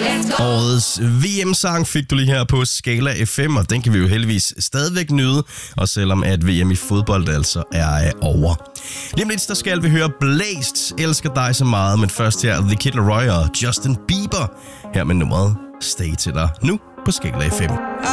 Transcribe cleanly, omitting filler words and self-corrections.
Årets VM-sang fik du lige her på Skala FM, og den kan vi jo heldigvis stadigvæk nyde, og selvom at VM i fodbold altså er over. Lige om lidt, der skal vi høre Blæst, Elsker dig så meget, men først her The Kid Laroi og Justin Bieber, her med nummeret Stay til dig nu på Skala FM.